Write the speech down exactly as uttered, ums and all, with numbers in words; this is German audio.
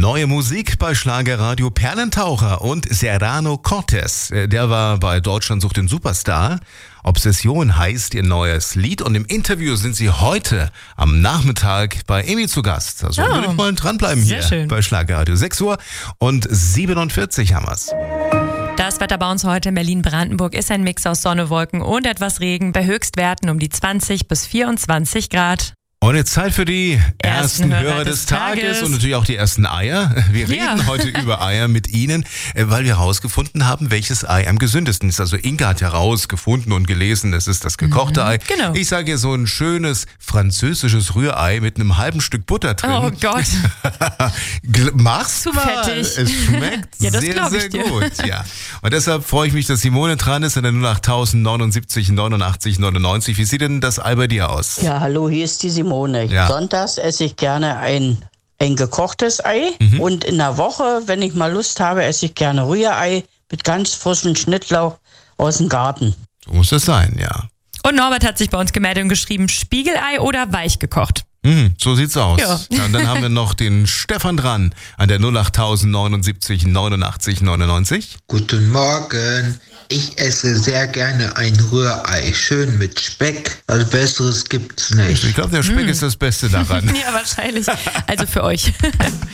Neue Musik bei Schlagerradio. Perlentaucher und Serrano Cortez. Der war bei Deutschland sucht den Superstar. Obsession heißt ihr neues Lied und im Interview sind sie heute am Nachmittag bei Emi zu Gast. Also Oh, würde ich mal dranbleiben sehr hier schön. bei Schlagerradio. sechs Uhr und siebenundvierzig haben wir's. Das Wetter bei uns heute in Berlin-Brandenburg ist ein Mix aus Sonne, Wolken und etwas Regen bei Höchstwerten um die zwanzig bis vierundzwanzig Grad. Und jetzt Zeit für die ersten, Ersten Hörer, Hörer des des Tages. Tages. Und natürlich auch die ersten Eier. Wir Ja. reden heute über Eier mit Ihnen, äh, weil wir herausgefunden haben, welches Ei am gesündesten ist. Also Inga hat herausgefunden und gelesen, es ist das gekochte Ei. genau. Ich sage ihr so ein schönes französisches Rührei mit einem halben Stück Butter drin. Oh Gott. Gl- Machst du mal? Fettig. Es schmeckt Ja, das sehr, glaub ich sehr dir. gut. Ja. Und deshalb freue ich mich, dass Simone dran ist in der null acht neunundsiebzig neunundachtzig neunundneunzig. Wie sieht denn das Ei bei dir aus? Ja, hallo, hier ist die Simone. Ja. Sonntags esse ich gerne ein, ein gekochtes Ei. Mhm. Und in der Woche, wenn ich mal Lust habe, esse ich gerne Rührei mit ganz frischem Schnittlauch aus dem Garten. So muss das sein, ja. Und Norbert hat sich bei uns gemeldet und geschrieben, Spiegelei oder weich gekocht. Mhm, so sieht's aus. Ja. Und dann haben wir noch den Stefan dran an der null acht neunundsiebzig neunundachtzig neunundneunzig. Guten Morgen. Ich esse sehr gerne ein Rührei. Schön mit Speck. Was Besseres gibt's nicht. Ich glaube, der Speck ist das Beste daran. Ja, wahrscheinlich. Also für euch.